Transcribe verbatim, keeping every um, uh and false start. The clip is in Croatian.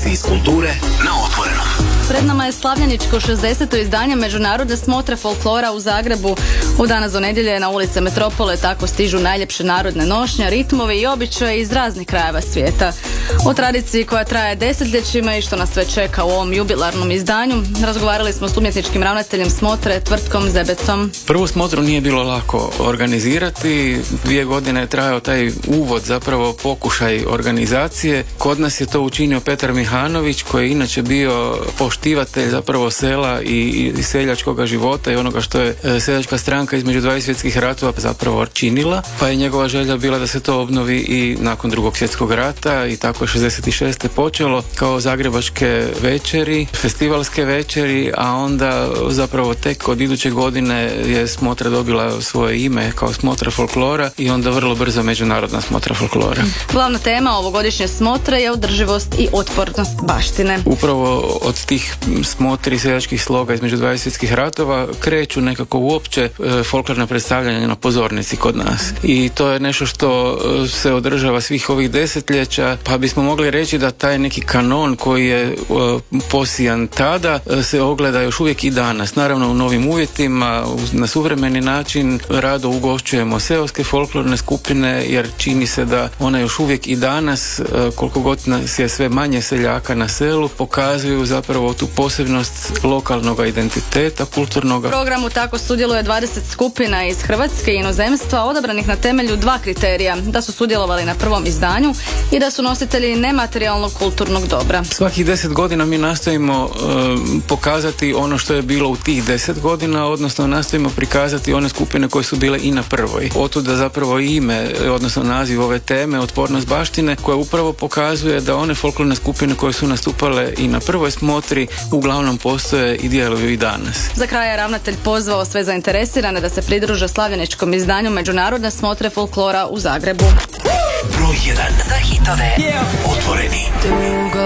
Vijesti iz kulture na Otvorenom. Pred nama je slavljeničko šezdeseto izdanje Međunarodne smotre folklora u Zagrebu. U danas do nedjelje na ulice Metropole tako stižu najljepše narodne nošnje, ritmovi i običaji iz raznih krajeva svijeta. O tradiciji koja traje desetljećima i što nas sve čeka u ovom jubilarnom izdanju razgovarali smo s umjetničkim ravnateljem smotre Tvrtkom Zebecom. Prvu smotru nije bilo lako organizirati, dvije godine je trajao taj uvod, zapravo pokušaj organizacije. Kod nas je to učinio Petar Mihanović, koji je inače bio poštivatelj zapravo sela i, i seljačkog života i onoga što je e, seljačka stranka između dvaju svjetskih ratova zapravo činila, pa je njegova želja bila da se to obnovi i nakon drugog svjetskog rata i tako je šezdeset šeste počelo kao zagrebačke večeri, festivalske večeri, a onda zapravo tek od iduće godine je smotra dobila svoje ime kao smotra folklora i onda vrlo brzo međunarodna smotra folklora. Glavna tema ovogodišnje smotre je održivost i otpornost baštine. Upravo od tih smotri seljačkih sloga između dvaju svjetskih ratova kreću nekako uopće e, folklorna predstavljanja na pozornici kod nas. I to je nešto što e, se održava svih ovih desetljeća, pa bismo mogli reći da taj neki kanon koji je e, posijan tada e, se ogleda još uvijek i danas. Naravno u novim uvjetima, na suvremeni način rado ugošćujemo seoske folklorne skupine jer čini se da one još uvijek i danas, e, koliko god nas je sve manje seljaka na selu, pokazuju zapravo tu posebnost lokalnog identiteta, kulturnog. U programu tako sudjeluje dvadeset skupina iz Hrvatske i inozemstva odabranih na temelju dva kriterija, da su sudjelovali na prvom izdanju i da su nositelji nematerijalnog kulturnog dobra. Svakih deset godina mi nastojimo uh, pokazati ono što je bilo u tih deset godina, odnosno nastojimo prikazati one skupine koje su bile i na prvoj. Otuda zapravo ime, odnosno naziv ove teme, otpornost baštine, koja upravo pokazuje da one folklorne skupine koje su nastupale i na prvoj smotri uglavnom postoje i djeluju i danas. Za kraj je ravnatelj pozvao sve zainteresirane da se pridruže slavljeničkom izdanju Međunarodne smotre folklora u Zagrebu. Broj jedan za hitove. Yeah. Otvoreni.